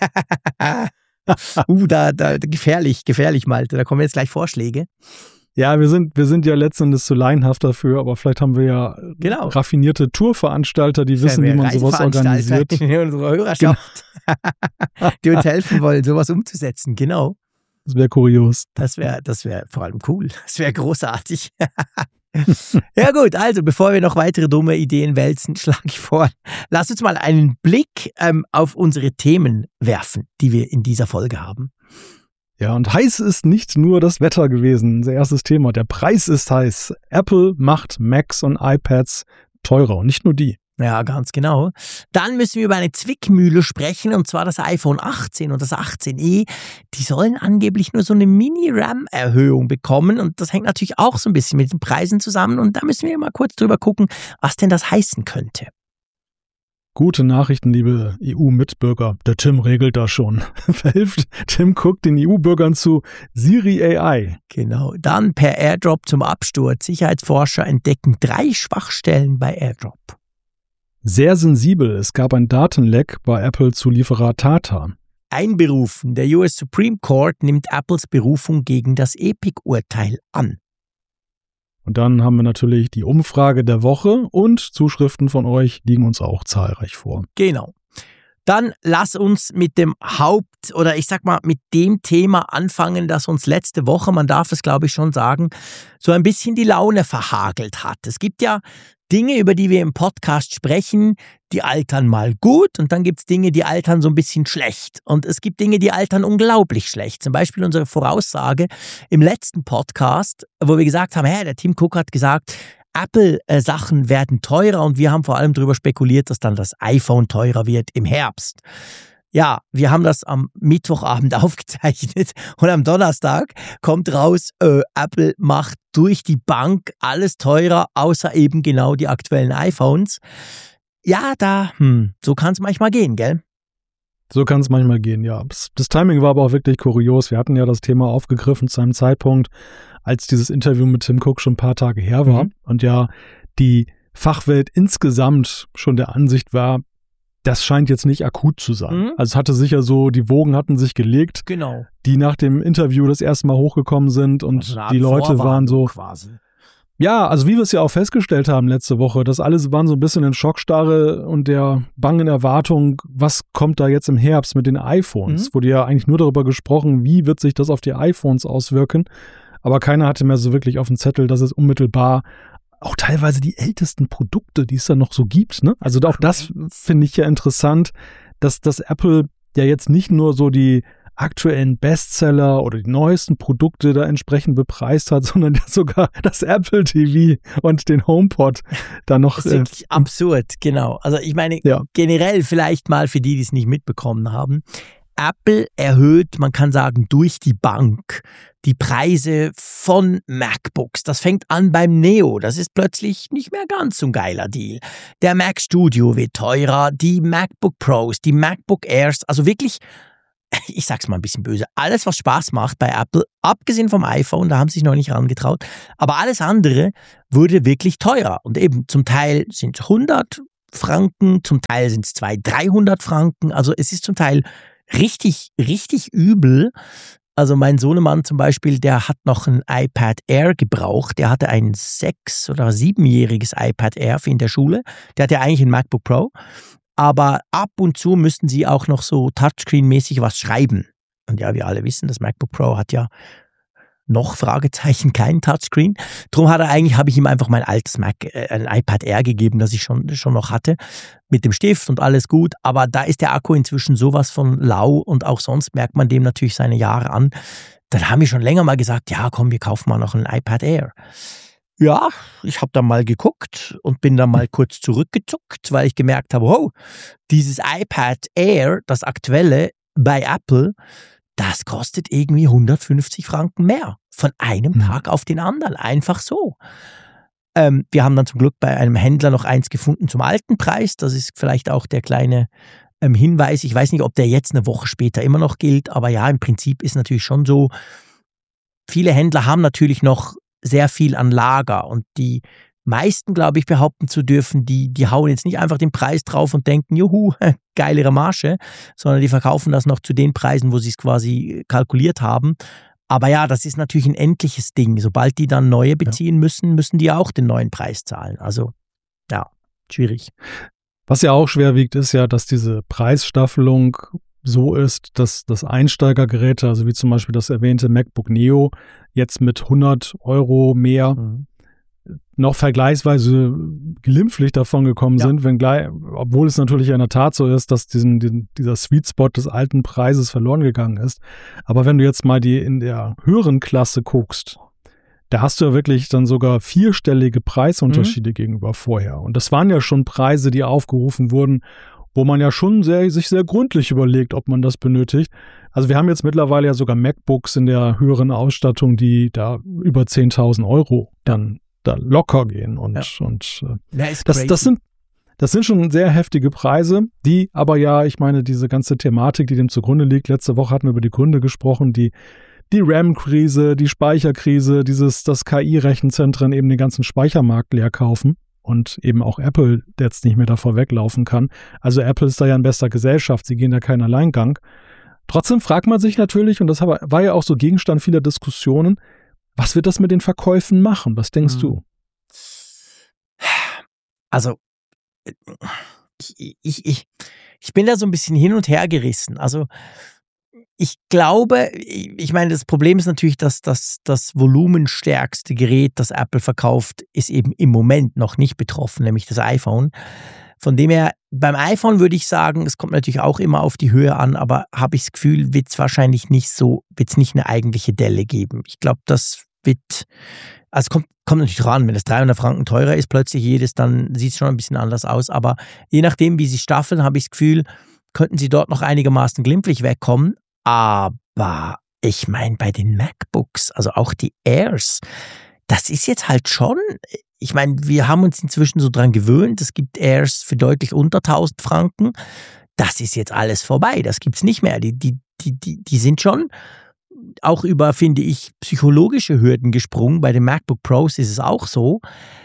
Gefährlich, Malte. Da kommen jetzt gleich Vorschläge. Ja, wir sind ja letztendlich zu laienhaft dafür, aber vielleicht haben wir ja raffinierte Tourveranstalter, die wissen, wie man sowas organisiert. In unserer Hörerschaft, die uns helfen wollen, sowas umzusetzen, genau. Das wäre kurios. Das wäre vor allem cool. Das wäre großartig. Ja gut, also bevor wir noch weitere dumme Ideen wälzen, schlage ich vor, lass uns mal einen Blick auf unsere Themen werfen, die wir in dieser Folge haben. Ja, und heiß ist nicht nur das Wetter gewesen, unser erstes Thema. Der Preis ist heiß. Apple macht Macs und iPads teurer und nicht nur die. Ja, ganz genau. Dann müssen wir über eine Zwickmühle sprechen, und zwar das iPhone 18 und das 18e. Die sollen angeblich nur so eine Mini-RAM-Erhöhung bekommen, und das hängt natürlich auch so ein bisschen mit den Preisen zusammen, und da müssen wir mal kurz drüber gucken, was denn das heißen könnte. Gute Nachrichten, liebe EU-Mitbürger. Der Tim regelt das schon. Verhilft Tim Cook den EU-Bürgern zu Siri AI. Genau. Dann per AirDrop zum Absturz. Sicherheitsforscher entdecken 3 Schwachstellen bei AirDrop. Sehr sensibel. Es gab ein Datenleck bei Apple-Zulieferer Tata. Einberufen. Der US Supreme Court nimmt Apples Berufung gegen das Epic-Urteil an. Und dann haben wir natürlich die Umfrage der Woche, und Zuschriften von euch liegen uns auch zahlreich vor. Genau. Dann lass uns mit dem mit dem Thema anfangen, das uns letzte Woche, man darf es glaube ich schon sagen, so ein bisschen die Laune verhagelt hat. Es gibt ja Dinge, über die wir im Podcast sprechen, die altern mal gut und dann gibt es Dinge, die altern so ein bisschen schlecht. Und es gibt Dinge, die altern unglaublich schlecht. Zum Beispiel unsere Voraussage im letzten Podcast, wo wir gesagt haben, der Tim Cook hat gesagt, Apple-Sachen werden teurer und wir haben vor allem darüber spekuliert, dass dann das iPhone teurer wird im Herbst. Ja, wir haben das am Mittwochabend aufgezeichnet und am Donnerstag kommt raus, Apple macht durch die Bank alles teurer, außer eben genau die aktuellen iPhones. Ja, so kann es manchmal gehen, gell? So kann es manchmal gehen, ja. Das Timing war aber auch wirklich kurios. Wir hatten ja das Thema aufgegriffen zu einem Zeitpunkt, als dieses Interview mit Tim Cook schon ein paar Tage her war und ja die Fachwelt insgesamt schon der Ansicht war, das scheint jetzt nicht akut zu sein. Also es hatte sicher so, die Wogen hatten sich gelegt, genau, die nach dem Interview das erste Mal hochgekommen sind und die Leute waren so quasi. Ja, also wie wir es ja auch festgestellt haben letzte Woche, das alles waren so ein bisschen in Schockstarre und der bangen Erwartung, was kommt da jetzt im Herbst mit den iPhones? Wurde ja eigentlich nur darüber gesprochen, wie wird sich das auf die iPhones auswirken, aber keiner hatte mehr so wirklich auf dem Zettel, dass es unmittelbar auch teilweise die ältesten Produkte, die es da noch so gibt, ne? Also auch das finde ich ja interessant, dass Apple ja jetzt nicht nur so die aktuellen Bestseller oder die neuesten Produkte da entsprechend bepreist hat, sondern sogar das Apple TV und den HomePod da noch. Das ist wirklich absurd, genau. Also ich meine, generell vielleicht mal für die es nicht mitbekommen haben, Apple erhöht, man kann sagen, durch die Bank die Preise von MacBooks. Das fängt an beim Neo. Das ist plötzlich nicht mehr ganz so ein geiler Deal. Der Mac Studio wird teurer, die MacBook Pros, die MacBook Airs, also wirklich, ich sag's mal ein bisschen böse, alles, was Spaß macht bei Apple, abgesehen vom iPhone, da haben sie sich noch nicht herangetraut, aber alles andere wurde wirklich teurer. Und eben zum Teil sind es 100 Franken, zum Teil sind es 200, 300 Franken. Also es ist zum Teil richtig, richtig übel. Also mein Sohnemann zum Beispiel, der hat noch ein iPad Air gebraucht. Der hatte ein 6- oder 7-jähriges iPad Air in der Schule. Der hatte ja eigentlich ein MacBook Pro. Aber ab und zu müssten sie auch noch so Touchscreen-mäßig was schreiben. Und ja, wir alle wissen, das MacBook Pro hat ja noch Fragezeichen kein Touchscreen. Darum habe ich ihm einfach mein altes ein iPad Air gegeben, das ich schon noch hatte, mit dem Stift und alles gut. Aber da ist der Akku inzwischen sowas von lau und auch sonst merkt man dem natürlich seine Jahre an. Dann haben wir schon länger mal gesagt, ja komm, wir kaufen mal noch ein iPad Air. Ja, ich habe dann mal geguckt und bin dann mal kurz zurückgezuckt, weil ich gemerkt habe, oh, dieses iPad Air, das aktuelle bei Apple, das kostet irgendwie 150 Franken mehr. Von einem Tag auf den anderen. Einfach so. Wir haben dann zum Glück bei einem Händler noch eins gefunden zum alten Preis. Das ist vielleicht auch der kleine Hinweis. Ich weiß nicht, ob der jetzt eine Woche später immer noch gilt. Aber ja, im Prinzip ist natürlich schon so, viele Händler haben natürlich noch sehr viel an Lager. Und die meisten, glaube ich, behaupten zu dürfen, die hauen jetzt nicht einfach den Preis drauf und denken, juhu, geilere Marge, sondern die verkaufen das noch zu den Preisen, wo sie es quasi kalkuliert haben. Aber ja, das ist natürlich ein endliches Ding. Sobald die dann neue beziehen müssen die auch den neuen Preis zahlen. Also ja, schwierig. Was ja auch schwer wiegt, ist ja, dass diese Preisstaffelung so ist, dass das Einsteigergeräte, also wie zum Beispiel das erwähnte MacBook Neo, jetzt mit 100 € mehr noch vergleichsweise glimpflich davon gekommen sind, obwohl es natürlich in der Tat so ist, dass dieser Sweet Spot des alten Preises verloren gegangen ist. Aber wenn du jetzt mal die in der höheren Klasse guckst, da hast du ja wirklich dann sogar 4-stellige Preisunterschiede gegenüber vorher. Und das waren ja schon Preise, die aufgerufen wurden, wo man ja schon sich sehr gründlich überlegt, ob man das benötigt. Also wir haben jetzt mittlerweile ja sogar MacBooks in der höheren Ausstattung, die da über 10.000 € dann da locker gehen. Und das sind schon sehr heftige Preise, die aber ja, ich meine, diese ganze Thematik, die dem zugrunde liegt, letzte Woche hatten wir über die Gründe gesprochen, die RAM-Krise, die Speicherkrise, dass KI-Rechenzentren eben den ganzen Speichermarkt leer kaufen. Und eben auch Apple jetzt nicht mehr davor weglaufen kann. Also Apple ist da ja in bester Gesellschaft, sie gehen da keinen Alleingang. Trotzdem fragt man sich natürlich, und das war ja auch so Gegenstand vieler Diskussionen, was wird das mit den Verkäufen machen? Was denkst du? Also, ich Ich bin da so ein bisschen hin und her gerissen. Also ich glaube, ich meine, das Problem ist natürlich, dass das volumenstärkste Gerät, das Apple verkauft, ist eben im Moment noch nicht betroffen, nämlich das iPhone. Von dem her, beim iPhone würde ich sagen, es kommt natürlich auch immer auf die Höhe an, aber habe ich das Gefühl, wird es wahrscheinlich nicht eine eigentliche Delle geben. Ich glaube, das wird, also kommt natürlich dran, wenn es 300 Franken teurer ist, plötzlich jedes, dann sieht es schon ein bisschen anders aus, aber je nachdem, wie sie staffeln, habe ich das Gefühl, könnten sie dort noch einigermaßen glimpflich wegkommen, aber ich meine, bei den MacBooks, also auch die Airs, das ist jetzt halt schon, ich meine, wir haben uns inzwischen so dran gewöhnt, es gibt Airs für deutlich unter 1000 Franken, das ist jetzt alles vorbei, das gibt es nicht mehr, die sind schon auch über, finde ich, psychologische Hürden gesprungen, bei den MacBook Pros ist es auch so.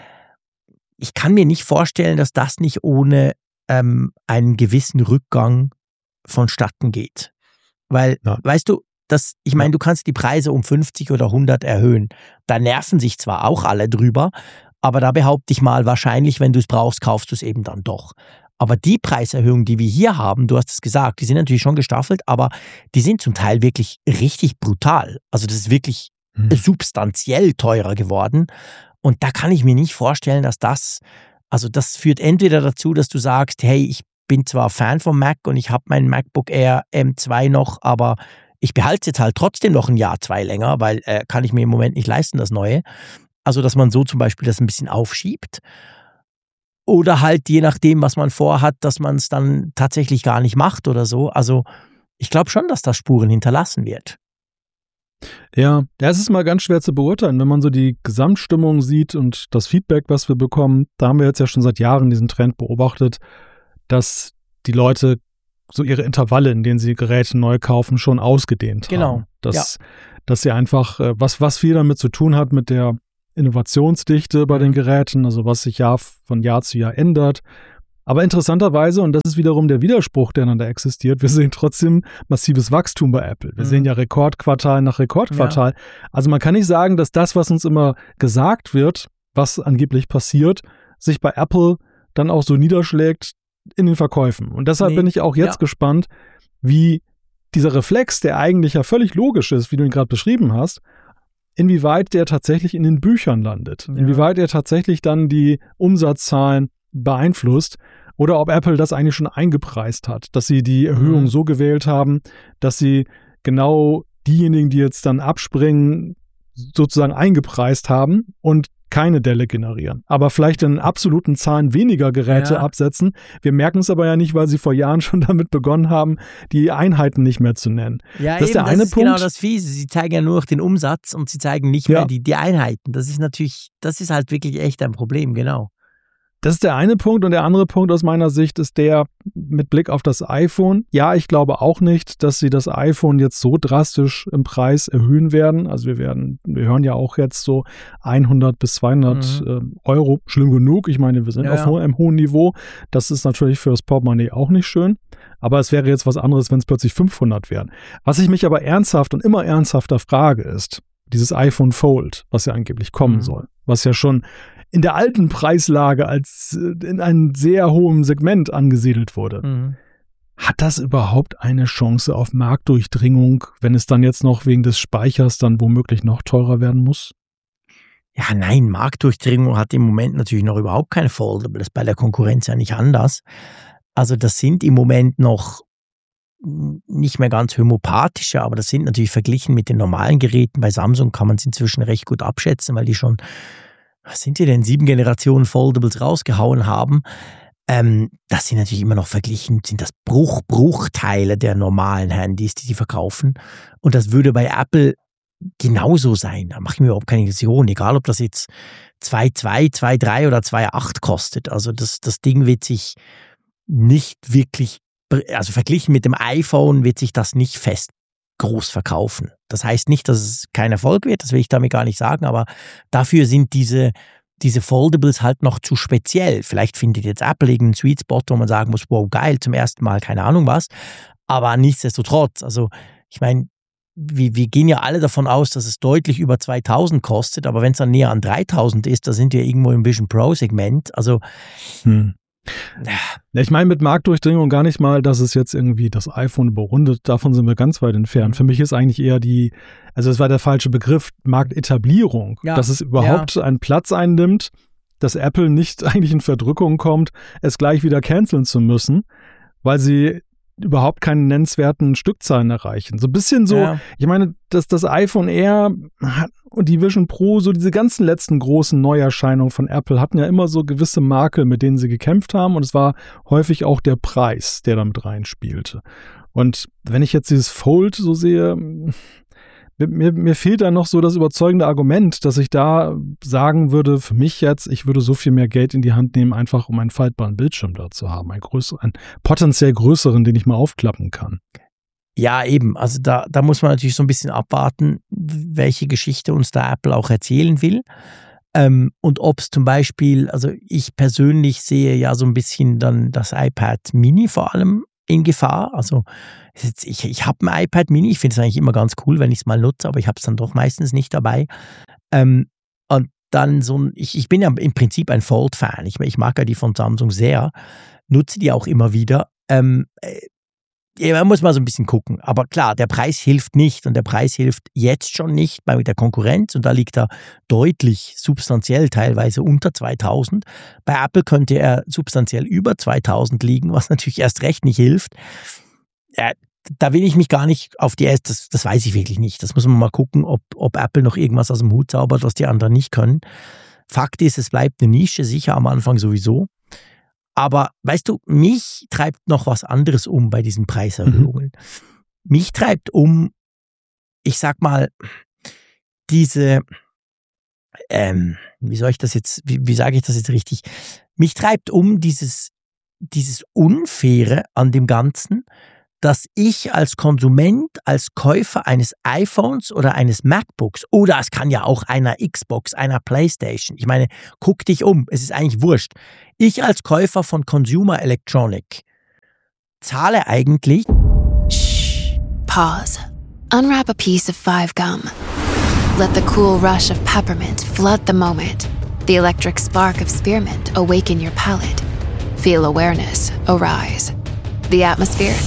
Ich kann mir nicht vorstellen, dass das nicht ohne einen gewissen Rückgang vonstatten geht, weil, weißt du, ich meine, du kannst die Preise um 50 oder 100 erhöhen. Da nerven sich zwar auch alle drüber, aber da behaupte ich mal, wahrscheinlich, wenn du es brauchst, kaufst du es eben dann doch. Aber die Preiserhöhungen, die wir hier haben, du hast es gesagt, die sind natürlich schon gestaffelt, aber die sind zum Teil wirklich richtig brutal. Also das ist wirklich substanziell teurer geworden. Und da kann ich mir nicht vorstellen, dass das führt entweder dazu, dass du sagst, hey, ich bin zwar Fan vom Mac und ich habe meinen MacBook Air M2 noch, aber ich behalte es jetzt halt trotzdem noch ein Jahr, 2 länger, weil kann ich mir im Moment nicht leisten, das Neue. Also, dass man so zum Beispiel das ein bisschen aufschiebt. Oder halt je nachdem, was man vorhat, dass man es dann tatsächlich gar nicht macht oder so. Also, ich glaube schon, dass das Spuren hinterlassen wird. Ja, es ist mal ganz schwer zu beurteilen, wenn man so die Gesamtstimmung sieht und das Feedback, was wir bekommen. Da haben wir jetzt ja schon seit Jahren diesen Trend beobachtet, dass die Leute so ihre Intervalle, in denen sie Geräte neu kaufen, schon ausgedehnt haben. Dass sie einfach, was viel damit zu tun hat mit der Innovationsdichte bei den Geräten, also was sich von Jahr zu Jahr ändert. Aber interessanterweise, und das ist wiederum der Widerspruch, der dann da existiert, wir sehen trotzdem massives Wachstum bei Apple. Wir sehen ja Rekordquartal nach Rekordquartal. Ja. Also man kann nicht sagen, dass das, was uns immer gesagt wird, was angeblich passiert, sich bei Apple dann auch so niederschlägt in den Verkäufen. Und deshalb bin ich auch jetzt gespannt, wie dieser Reflex, der eigentlich ja völlig logisch ist, wie du ihn gerade beschrieben hast, inwieweit der tatsächlich in den Büchern landet. Ja. Inwieweit er tatsächlich dann die Umsatzzahlen beeinflusst oder ob Apple das eigentlich schon eingepreist hat, dass sie die Erhöhung so gewählt haben, dass sie genau diejenigen, die jetzt dann abspringen, sozusagen eingepreist haben und keine Delle generieren. Aber vielleicht in absoluten Zahlen weniger Geräte absetzen. Wir merken es aber ja nicht, weil sie vor Jahren schon damit begonnen haben, die Einheiten nicht mehr zu nennen. Ja, das ist der eine Punkt. Genau das Fiese. Sie zeigen ja nur noch den Umsatz und sie zeigen nicht mehr die Einheiten. Das ist halt wirklich echt ein Problem, genau. Das ist der eine Punkt und der andere Punkt aus meiner Sicht ist der mit Blick auf das iPhone. Ja, ich glaube auch nicht, dass sie das iPhone jetzt so drastisch im Preis erhöhen werden. Also wir hören ja auch jetzt so 100 bis 200 Euro. Schlimm genug. Ich meine, wir sind auf einem hohen Niveau. Das ist natürlich für das Portemonnaie auch nicht schön. Aber es wäre jetzt was anderes, wenn es plötzlich 500 wären. Was ich mich aber ernsthaft und immer ernsthafter frage ist, dieses iPhone Fold, was ja angeblich kommen soll, was ja schon in der alten Preislage als in einem sehr hohen Segment angesiedelt wurde. Hat das überhaupt eine Chance auf Marktdurchdringung, wenn es dann jetzt noch wegen des Speichers dann womöglich noch teurer werden muss? Ja, nein, Marktdurchdringung hat im Moment natürlich noch überhaupt keine Foldable. Das ist bei der Konkurrenz ja nicht anders. Also das sind im Moment noch nicht mehr ganz homöopathische, aber das sind natürlich verglichen mit den normalen Geräten. Bei Samsung kann man es inzwischen recht gut abschätzen, weil die schon, was sind die denn, 7 Generationen Foldables rausgehauen haben. Das sind natürlich immer noch verglichen, sind das Bruchteile der normalen Handys, die sie verkaufen. Und das würde bei Apple genauso sein. Da mache ich mir überhaupt keine Illusion, egal ob das jetzt 2,2, 2,3 oder 2,8 kostet. Also das Ding wird sich nicht wirklich, also verglichen mit dem iPhone wird sich das nicht fest groß verkaufen. Das heißt nicht, dass es kein Erfolg wird, das will ich damit gar nicht sagen, aber dafür sind diese Foldables halt noch zu speziell. Vielleicht findet jetzt Apple irgendeinen Sweet Spot, wo man sagen muss, wow, geil, zum ersten Mal, keine Ahnung was. Aber nichtsdestotrotz, also ich meine, wir gehen ja alle davon aus, dass es deutlich über 2000 kostet, aber wenn es dann näher an 3000 ist, da sind wir irgendwo im Vision Pro Segment. Also Ja, ich meine mit Marktdurchdringung gar nicht mal, dass es jetzt irgendwie das iPhone überrundet, davon sind wir ganz weit entfernt. Für mich ist eigentlich eher also es war der falsche Begriff, Marktetablierung, dass es überhaupt einen Platz einnimmt, dass Apple nicht eigentlich in Verdrückung kommt, es gleich wieder canceln zu müssen, weil sie überhaupt keine nennenswerten Stückzahlen erreichen. So ein bisschen so, ich meine, dass das iPhone Air und die Vision Pro, so diese ganzen letzten großen Neuerscheinungen von Apple hatten ja immer so gewisse Makel, mit denen sie gekämpft haben und es war häufig auch der Preis, der damit reinspielte. Und wenn ich jetzt dieses Fold so sehe, mir fehlt da noch so das überzeugende Argument, dass ich da sagen würde, für mich jetzt, ich würde so viel mehr Geld in die Hand nehmen, einfach um einen faltbaren Bildschirm da zu haben, einen potenziell größeren, den ich mal aufklappen kann. Ja, eben. Also da muss man natürlich so ein bisschen abwarten, welche Geschichte uns da Apple auch erzählen will. Und ob es zum Beispiel, also ich persönlich sehe ja so ein bisschen dann das iPad Mini vor allem in Gefahr. Also ich habe ein iPad Mini, ich finde es eigentlich immer ganz cool, wenn ich es mal nutze, aber ich habe es dann doch meistens nicht dabei. Und dann ich bin ja im Prinzip ein Fold-Fan. Ich mag ja die von Samsung sehr, nutze die auch immer wieder. Man muss mal so ein bisschen gucken. Aber klar, der Preis hilft nicht und der Preis hilft jetzt schon nicht bei der Konkurrenz und da liegt er deutlich substanziell teilweise unter 2000. Bei Apple könnte er substanziell über 2000 liegen, was natürlich erst recht nicht hilft. Da will ich mich gar nicht auf die das weiß ich wirklich nicht. Das muss man mal gucken, ob Apple noch irgendwas aus dem Hut zaubert, was die anderen nicht können. Fakt ist, es bleibt eine Nische, sicher am Anfang sowieso. Aber weißt du, mich treibt noch was anderes um bei diesen Preiserhöhungen. Mich treibt um, ich sag mal, diese, wie sage ich das jetzt richtig? Mich treibt um dieses Unfaire an dem Ganzen, dass ich als Konsument, als Käufer eines iPhones oder eines MacBooks oder es kann ja auch einer Xbox, einer Playstation, ich meine, guck dich um, es ist eigentlich wurscht. Ich als Käufer von Consumer Electronic zahle eigentlich... Shh, pause. Unwrap a piece of 5 gum. Let the cool rush of peppermint flood the moment. The electric spark of spearmint awaken your palate. Feel awareness arise. The atmosphere